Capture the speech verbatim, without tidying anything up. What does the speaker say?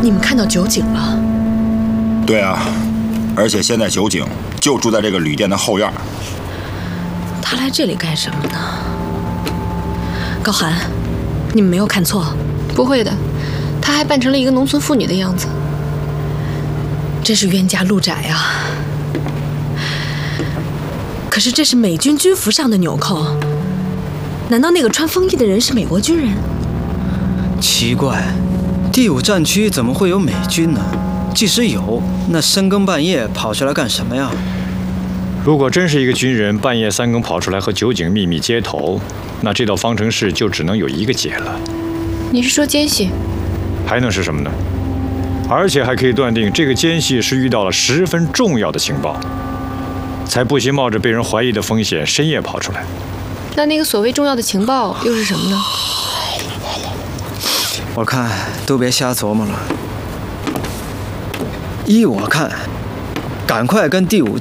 你们看到酒井了？ 对啊，而且现在酒井就住在这个旅店的后院。 他来这里干什么呢？高寒，你们没有看错？ 不会的，他还扮成了一个农村妇女的样子。 真是冤家路窄啊！可是这是美军军服上的纽扣，难道那个穿风衣的人是美国军人？ 奇怪，第五战区怎么会有美军呢？即使有，那深更半夜跑出来干什么呀？ 如果真是一个军人半夜三更跑出来和酒井秘密接头，那这道方程式就只能有一个解了。 你是说奸细？ 还能是什么呢？而且还可以断定，这个奸细是遇到了十分重要的情报，才不惜冒着被人怀疑的风险深夜跑出来。 那那个所谓重要的情报又是什么呢？ 我看都别瞎琢磨了。依我看，赶快跟第五